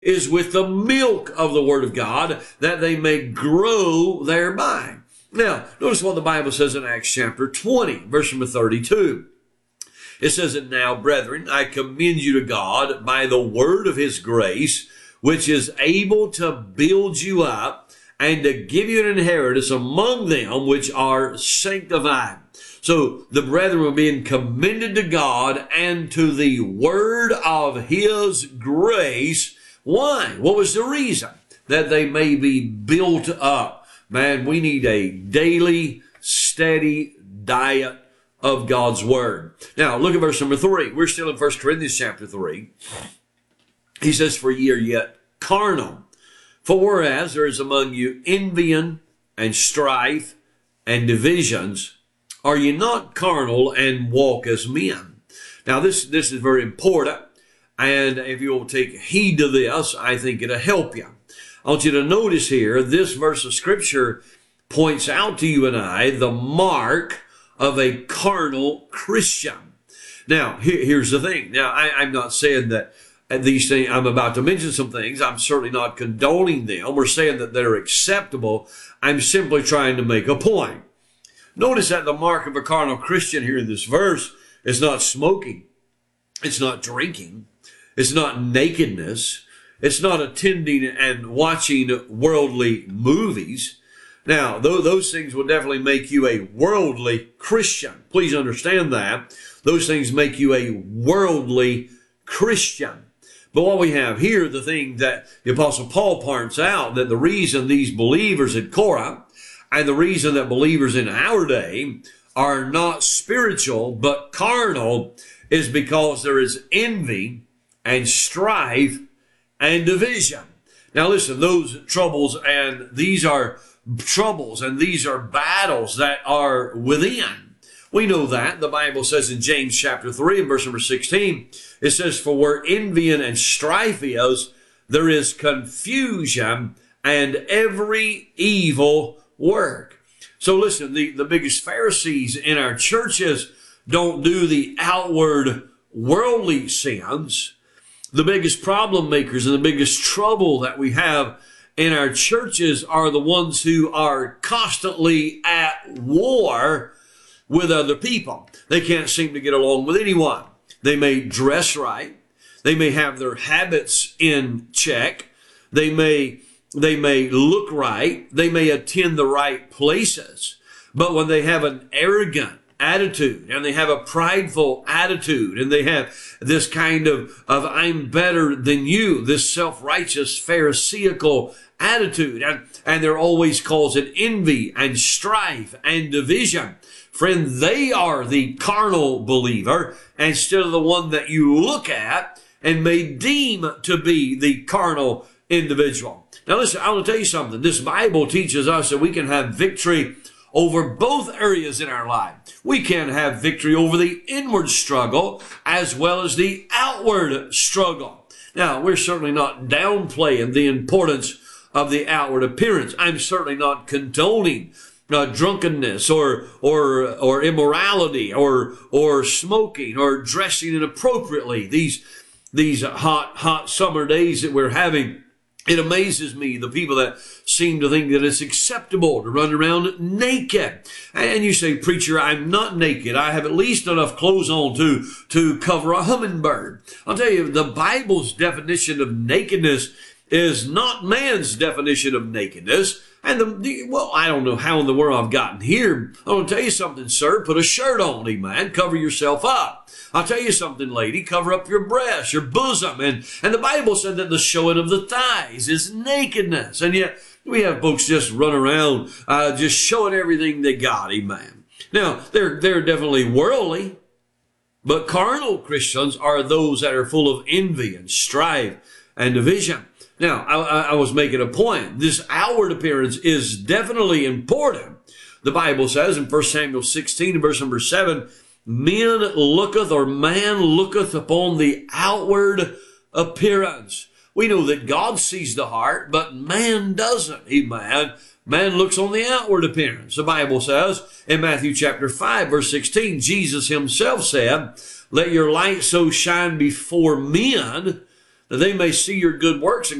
is with the milk of the Word of God, that they may grow thereby. Now, notice what the Bible says in Acts chapter 20, verse number 32. It says, "And now, brethren, I commend you to God by the word of his grace, which is able to build you up and to give you an inheritance among them which are sanctified." So the brethren were being commended to God and to the word of his grace. Why? What was the reason? That they may be built up. Man, we need a daily, steady diet of God's word. Now, look at verse number 3. We're still in 1 Corinthians chapter 3. He says, "For ye are yet carnal. For whereas there is among you envying and strife and divisions, are ye not carnal and walk as men?" Now, this is very important. And if you will take heed to this, I think it'll help you. I want you to notice here, this verse of Scripture points out to you and I the mark of a carnal Christian. Now, here's the thing. Now, I'm not saying that these things, I'm about to mention some things, I'm certainly not condoning them. We're saying that they're acceptable. I'm simply trying to make a point. Notice that the mark of a carnal Christian here in this verse is not smoking. It's not drinking. It's not nakedness. It's not attending and watching worldly movies. Now, those things will definitely make you a worldly Christian. Please understand that. Those things make you a worldly Christian. But what we have here, the thing that the Apostle Paul points out, that the reason these believers at Corinth and the reason that believers in our day are not spiritual but carnal is because there is envy and strife and division. Now listen, those troubles and these are battles that are within. We know that. The Bible says in James chapter 3 and verse number 16, it says, "For where envy and strife is, there is confusion and every evil work." So listen, the biggest Pharisees in our churches don't do the outward worldly sins. The biggest problem makers and the biggest trouble that we have in our churches are the ones who are constantly at war with other people. They can't seem to get along with anyone. They may dress right. They may have their habits in check. They may look right. They may attend the right places. But when they have an arrogant attitude and they have a prideful attitude and they have this kind of "I'm better than you," this self-righteous pharisaical attitude, and they're always causing envy and strife and division. Friend, they are the carnal believer instead of the one that you look at and may deem to be the carnal individual. Now listen, I want to tell you something. This Bible teaches us that we can have victory over both areas in our life. We can have victory over the inward struggle as well as the outward struggle. Now, we're certainly not downplaying the importance of the outward appearance. I'm certainly not condoning drunkenness or immorality or smoking or dressing inappropriately. These hot summer days that we're having, it amazes me, the people that seem to think that it's acceptable to run around naked. And you say, "Preacher, I'm not naked. I have at least enough clothes on to cover a hummingbird." I'll tell you, the Bible's definition of nakedness is not man's definition of nakedness. And I don't know how in the world I've gotten here. I want to tell you something, sir. Put a shirt on, amen. Cover yourself up. I'll tell you something, lady. Cover up your breast, your bosom. And the Bible said that the showing of the thighs is nakedness. And yet we have folks just run around just showing everything they got, amen. Now, they're definitely worldly, but carnal Christians are those that are full of envy and strife and division. Now, I was making a point. This outward appearance is definitely important. The Bible says in 1 Samuel 16, verse number 7, man looketh upon the outward appearance. We know that God sees the heart, but man doesn't. Amen. Man looks on the outward appearance. The Bible says in Matthew chapter 5, verse 16, Jesus himself said, "Let your light so shine before men that they may see your good works and